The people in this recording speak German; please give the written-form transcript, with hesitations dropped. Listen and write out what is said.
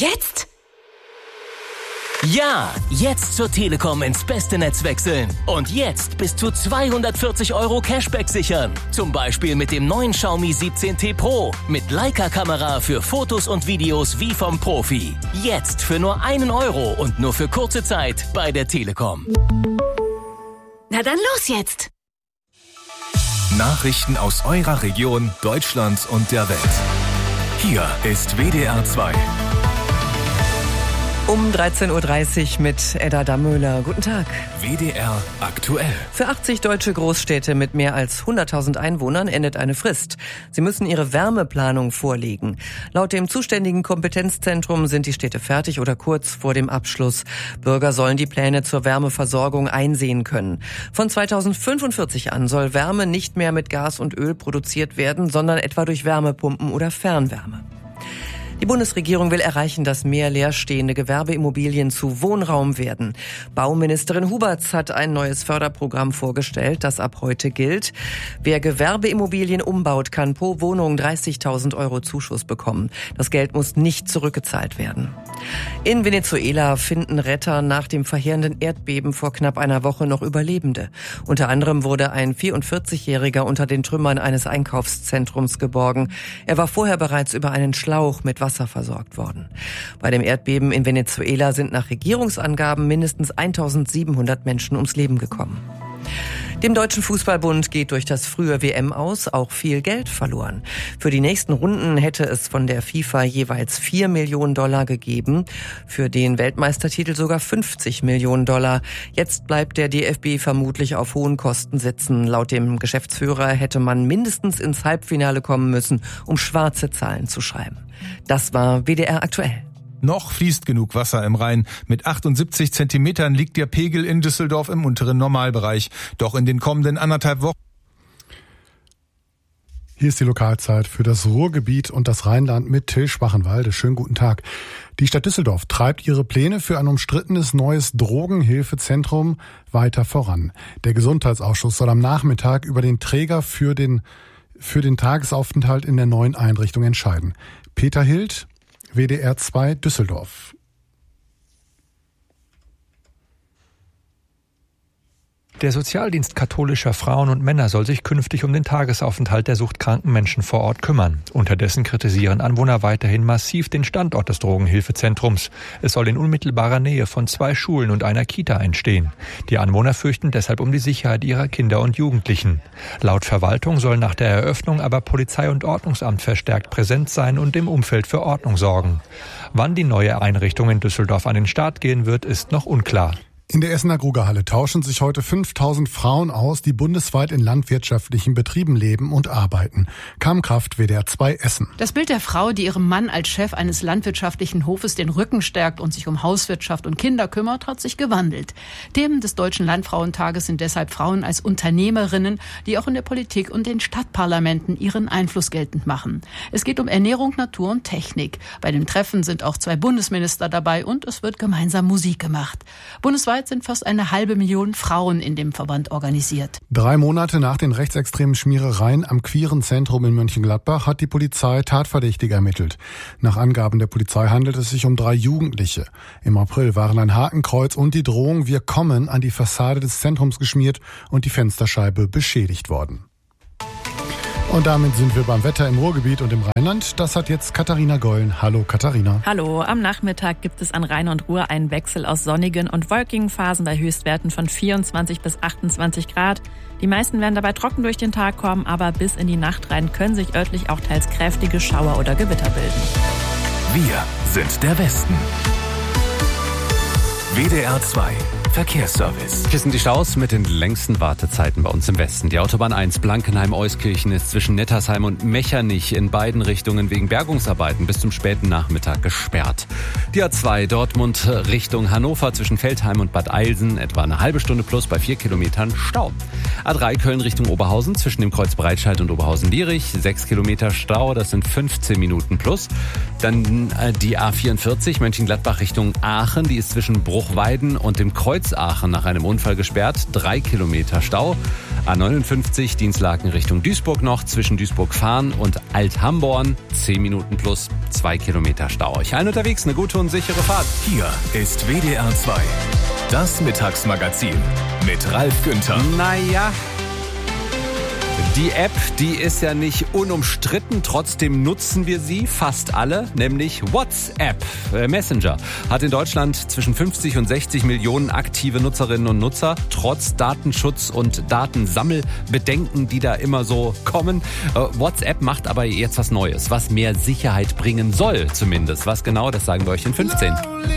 Jetzt? Ja, jetzt zur Telekom ins beste Netz wechseln. Und jetzt bis zu 240 € Cashback sichern. Zum Beispiel mit dem neuen Xiaomi 17T Pro. Mit Leica-Kamera für Fotos und Videos wie vom Profi. Jetzt für nur 1 € und nur für kurze Zeit bei der Telekom. Na dann los jetzt! Nachrichten aus eurer Region, Deutschland und der Welt. Hier ist WDR 2. Um 13.30 Uhr mit Edda Dammöhler. Guten Tag. WDR aktuell. Für 80 deutsche Großstädte mit mehr als 100.000 Einwohnern endet eine Frist. Sie müssen ihre Wärmeplanung vorlegen. Laut dem zuständigen Kompetenzzentrum sind die Städte fertig oder kurz vor dem Abschluss. Bürger sollen die Pläne zur Wärmeversorgung einsehen können. Von 2045 an soll Wärme nicht mehr mit Gas und Öl produziert werden, sondern etwa durch Wärmepumpen oder Fernwärme. Die Bundesregierung will erreichen, dass mehr leerstehende Gewerbeimmobilien zu Wohnraum werden. Bauministerin Huberts hat ein neues Förderprogramm vorgestellt, das ab heute gilt. Wer Gewerbeimmobilien umbaut, kann pro Wohnung 30.000 € Zuschuss bekommen. Das Geld muss nicht zurückgezahlt werden. In Venezuela finden Retter nach dem verheerenden Erdbeben vor knapp einer Woche noch Überlebende. Unter anderem wurde ein 44-Jähriger unter den Trümmern eines Einkaufszentrums geborgen. Er war vorher bereits über einen Schlauch mit Wasser versorgt worden. Bei dem Erdbeben in Venezuela sind nach Regierungsangaben mindestens 1.700 Menschen ums Leben gekommen. Dem Deutschen Fußballbund geht durch das frühe WM aus auch viel Geld verloren. Für die nächsten Runden hätte es von der FIFA jeweils $4 Millionen gegeben, für den Weltmeistertitel sogar $50 Millionen. Jetzt bleibt der DFB vermutlich auf hohen Kosten sitzen. Laut dem Geschäftsführer hätte man mindestens ins Halbfinale kommen müssen, um schwarze Zahlen zu schreiben. Das war WDR aktuell. Noch fließt genug Wasser im Rhein. Mit 78 Zentimetern liegt der Pegel in Düsseldorf im unteren Normalbereich. Doch in den kommenden 1,5 Wochen... Hier ist die Lokalzeit für das Ruhrgebiet und das Rheinland mit Till Schwachenwalde. Schönen guten Tag. Die Stadt Düsseldorf treibt ihre Pläne für ein umstrittenes neues Drogenhilfezentrum weiter voran. Der Gesundheitsausschuss soll am Nachmittag über den Träger für den Tagesaufenthalt in der neuen Einrichtung entscheiden. Peter Hild, WDR 2 Düsseldorf. Der Sozialdienst katholischer Frauen und Männer soll sich künftig um den Tagesaufenthalt der suchtkranken Menschen vor Ort kümmern. Unterdessen kritisieren Anwohner weiterhin massiv den Standort des Drogenhilfezentrums. Es soll in unmittelbarer Nähe von 2 Schulen und einer Kita entstehen. Die Anwohner fürchten deshalb um die Sicherheit ihrer Kinder und Jugendlichen. Laut Verwaltung soll nach der Eröffnung aber Polizei und Ordnungsamt verstärkt präsent sein und im Umfeld für Ordnung sorgen. Wann die neue Einrichtung in Düsseldorf an den Start gehen wird, ist noch unklar. In der Essener Grugerhalle tauschen sich heute 5.000 Frauen aus, die bundesweit in landwirtschaftlichen Betrieben leben und arbeiten. Kammkraft WDR 2 Essen. Das Bild der Frau, die ihrem Mann als Chef eines landwirtschaftlichen Hofes den Rücken stärkt und sich um Hauswirtschaft und Kinder kümmert, hat sich gewandelt. Themen des Deutschen Landfrauentages sind deshalb Frauen als Unternehmerinnen, die auch in der Politik und den Stadtparlamenten ihren Einfluss geltend machen. Es geht um Ernährung, Natur und Technik. Bei dem Treffen sind auch 2 Bundesminister dabei und es wird gemeinsam Musik gemacht. Bundesweit sind fast 500.000 Frauen in dem Verband organisiert. 3 Monate nach den rechtsextremen Schmierereien am Queeren Zentrum in Mönchengladbach hat die Polizei Tatverdächtige ermittelt. Nach Angaben der Polizei handelt es sich um 3 Jugendliche. Im April waren ein Hakenkreuz und die Drohung „Wir kommen" an die Fassade des Zentrums geschmiert und die Fensterscheibe beschädigt worden. Und damit sind wir beim Wetter im Ruhrgebiet und im Rheinland. Das hat jetzt Katharina Gollen. Hallo Katharina. Hallo, am Nachmittag gibt es an Rhein und Ruhr einen Wechsel aus sonnigen und wolkigen Phasen bei Höchstwerten von 24 bis 28 Grad. Die meisten werden dabei trocken durch den Tag kommen, aber bis in die Nacht rein können sich örtlich auch teils kräftige Schauer oder Gewitter bilden. Wir sind der Westen. WDR 2 Verkehrsservice. Hier sind die Staus mit den längsten Wartezeiten bei uns im Westen. Die Autobahn 1 Blankenheim-Euskirchen ist zwischen Nettersheim und Mechernich in beiden Richtungen wegen Bergungsarbeiten bis zum späten Nachmittag gesperrt. Die A2 Dortmund Richtung Hannover zwischen Veltheim und Bad Eilsen etwa eine halbe Stunde plus bei 4 Kilometern Stau. A3 Köln Richtung Oberhausen zwischen dem Kreuz Breitscheid und Oberhausen-Lierich 6 Kilometer Stau, das sind 15 Minuten plus. Dann die A44 Mönchengladbach Richtung Aachen. Die ist zwischen Bruchweiden und dem Kreuz Aachen nach einem Unfall gesperrt. 3 Kilometer Stau. A59 Dienstlaken Richtung Duisburg noch. Zwischen Duisburg-Fahren und Alt-Hamborn. 10 Minuten plus 2 Kilometer Stau. Euch allen unterwegs eine gute und sichere Fahrt. Hier ist WDR 2. Das Mittagsmagazin mit Ralf Günther. Naja, die App, die ist ja nicht unumstritten, trotzdem nutzen wir sie fast alle, nämlich WhatsApp. Messenger hat in Deutschland zwischen 50 und 60 Millionen aktive Nutzerinnen und Nutzer, trotz Datenschutz- und Datensammelbedenken, die da immer so kommen. WhatsApp macht aber jetzt was Neues, was mehr Sicherheit bringen soll zumindest. Was genau, das sagen wir euch in 15.